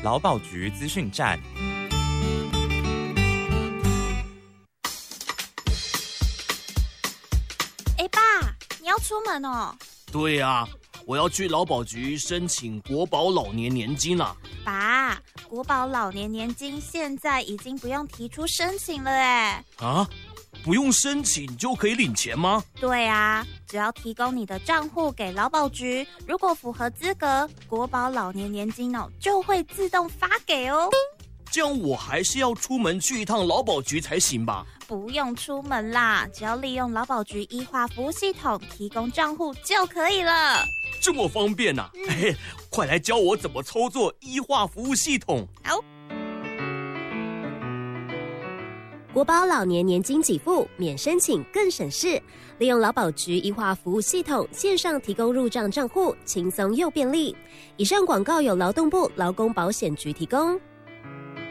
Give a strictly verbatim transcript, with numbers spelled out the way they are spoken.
劳保局资讯站。 哎，爸，你要出门哦？ 对啊，我要去劳保局申请国保老年年金啦。 爸，国保老年年金现在已经不用提出申请了哎。 啊？不用申请就可以领钱吗？ 对啊，只要提供你的账户给劳保局，如果符合资格，国保老年年金哦就会自动发给哦。 这样我还是要出门去一趟劳保局才行吧？ 不用出门啦，只要利用劳保局医化服务系统提供账户就可以了。 这么方便啊！嗯、嘿，快来教我怎么操作医化服务系统。 好。 国保老年年金给付免申请更省事，利用劳保局医化服务系统线上提供入账账户，轻松又便利。以上广告由劳动部劳工保险局提供。